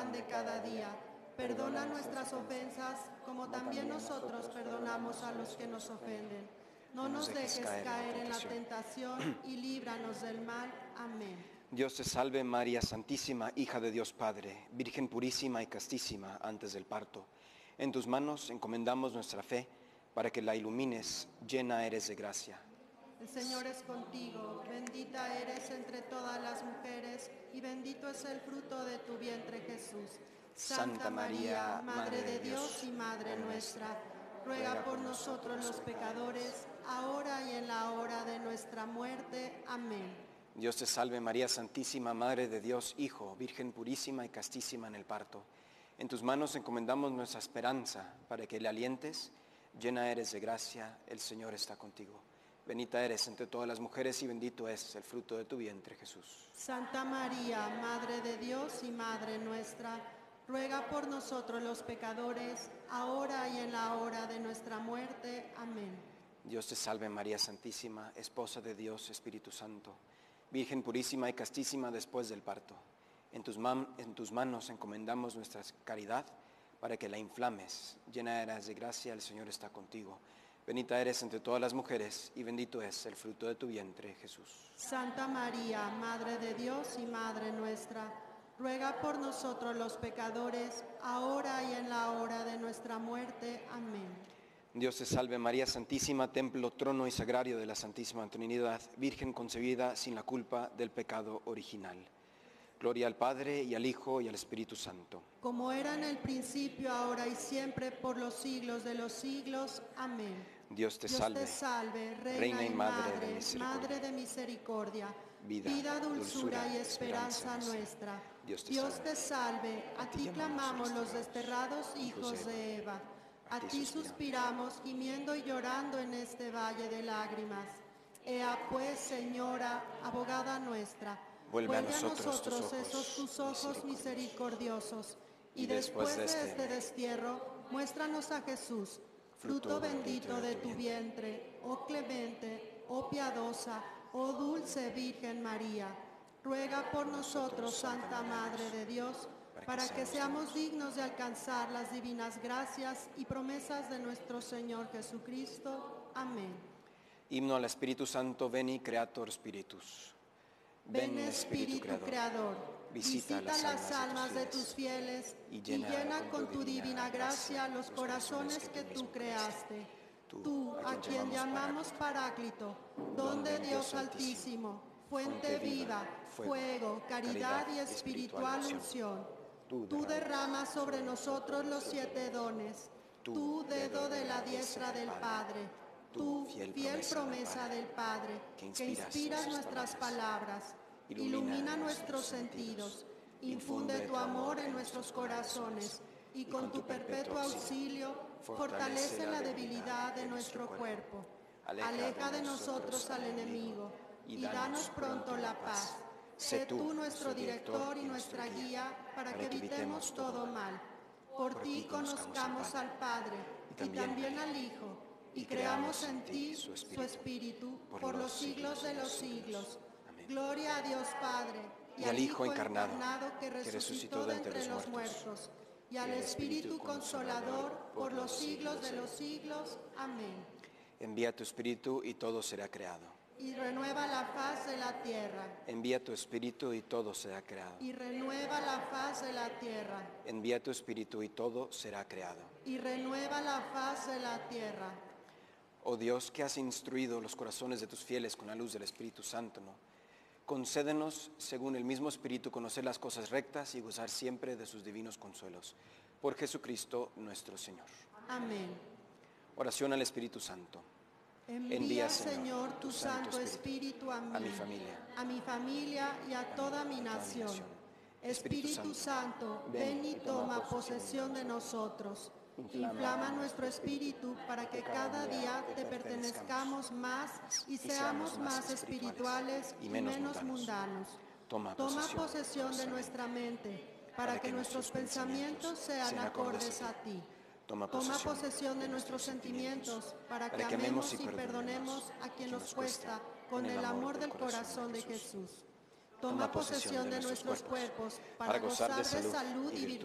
pan de cada día. Perdona nuestras ofensas, como también nosotros perdonamos a los que nos ofenden. No nos dejes caer en la tentación y líbranos del mal. Amén. Dios te salve María Santísima, hija de Dios Padre, Virgen purísima y castísima antes del parto. En tus manos encomendamos nuestra fe, para que la ilumines, llena eres de gracia. El Señor es contigo, bendita eres entre todas las mujeres, y bendito es el fruto de tu vientre Jesús. Santa María, Madre de Dios y Madre nuestra, ruega por nosotros los pecadores, ahora y en la hora de nuestra muerte. Amén. Dios te salve María Santísima, Madre de Dios, Hijo, Virgen purísima y castísima en el parto. En tus manos encomendamos nuestra esperanza, para que le alientes. Llena eres de gracia, el Señor está contigo. Bendita eres entre todas las mujeres y bendito es el fruto de tu vientre, Jesús. Santa María, Madre de Dios y Madre nuestra, ruega por nosotros los pecadores, ahora y en la hora de nuestra muerte. Amén. Dios te salve María Santísima, Esposa de Dios, Espíritu Santo, Virgen purísima y castísima después del parto. En tus manos encomendamos nuestra caridad, para que la inflames. Llena eres de gracia, el Señor está contigo. Bendita eres entre todas las mujeres, y bendito es el fruto de tu vientre, Jesús. Santa María, Madre de Dios y Madre nuestra, ruega por nosotros los pecadores, ahora y en la hora de nuestra muerte. Amén. Dios te salve María Santísima, templo, trono y sagrario de la Santísima Trinidad, Virgen concebida sin la culpa del pecado original. Gloria al Padre, y al Hijo, y al Espíritu Santo. Como era en el principio, ahora y siempre, por los siglos de los siglos. Amén. Dios te Dios te salve, Reina y Madre de misericordia, vida, dulzura y esperanza nuestra. Dios te salve, a ti clamamos los desterrados hijos de Eva. A ti suspiramos, gimiendo y llorando en este valle de lágrimas. Ea pues, Señora, abogada nuestra, vuelve a nosotros esos tus ojos misericordiosos, y después de este destierro, muéstranos a Jesús, fruto bendito de tu vientre, oh clemente, oh piadosa, oh dulce Virgen María. Ruega por nosotros, Santa Madre de Dios, para que seamos dignos de alcanzar las divinas gracias y promesas de nuestro Señor Jesucristo. Amén. Himno al Espíritu Santo, Veni Creator Spiritus. Ven Espíritu Creador, visita las almas de tus fieles y llena con tu divina gracia los corazones que tú creaste. Tú, a quien llamamos Paráclito, don de Dios Altísimo, fuente viva, fuego, caridad y espiritual unción. Tú derramas sobre nosotros los 7 dones. Tú, dedo de la diestra del Padre. Tú, fiel promesa del Padre, que inspiras nuestras palabras, ilumina nuestros sentidos, infunde tu amor en nuestros corazones, y con tu perpetuo auxilio fortalece la debilidad de nuestro cuerpo. Aleja de nosotros al enemigo, y danos pronto la paz. Sé tú nuestro director y nuestra guía, para que evitemos todo mal. Por ti conozcamos al Padre, y también al Hijo, y creamos en ti su Espíritu por los siglos de los siglos. Gloria a Dios Padre, y al Hijo encarnado que resucitó de entre los muertos, y al Espíritu Consolador por los siglos de los siglos. Amén. Envía tu Espíritu y todo será creado. Y renueva la faz de la tierra. Envía tu Espíritu y todo será creado. Y renueva la faz de la tierra. Envía tu Espíritu y todo será creado. Y renueva la faz de la tierra. Oh Dios, que has instruido los corazones de tus fieles con la luz del Espíritu Santo, ¿no? Concédenos, según el mismo Espíritu, conocer las cosas rectas y gozar siempre de sus divinos consuelos. Por Jesucristo nuestro Señor. Amén. Oración al Espíritu Santo. Envía, Señor, tu Santo Espíritu a mí, a mi familia y a toda mi nación. Espíritu Santo, ven y toma posesión de nosotros. Inflama nuestro espíritu para que cada día te pertenezcamos más y seamos más espirituales y menos mundanos. Toma posesión de nuestra mente para que nuestros pensamientos sean acordes a ti. Toma posesión de nuestros sentimientos para que amemos y perdonemos a quien nos cuesta con el amor del corazón de Jesús. Toma posesión de nuestros cuerpos para gozar de salud y virtud.